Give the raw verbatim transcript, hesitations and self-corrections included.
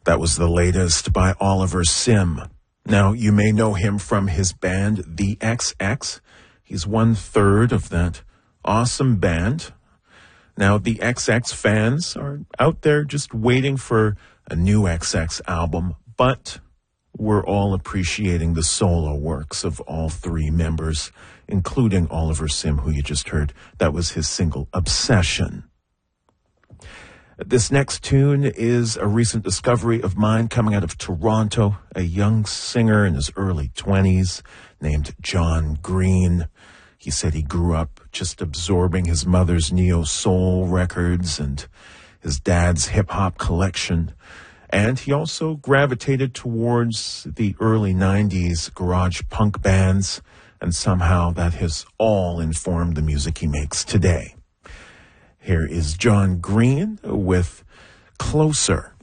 That was the latest by Oliver Sim. Now, you may know him from his band, The X X. He's one third of that awesome band. Now, the X X fans are out there just waiting for a new X X album, but we're all appreciating the solo works of all three members, including Oliver Sim, who you just heard. That was his single, Obsession. This next tune is a recent discovery of mine coming out of Toronto, a young singer in his early twenties named John Green. He said he grew up just absorbing his mother's neo-soul records and his dad's hip-hop collection. And he also gravitated towards the early nineties garage punk bands, and somehow that has all informed the music he makes today. Here is John Green with Closer.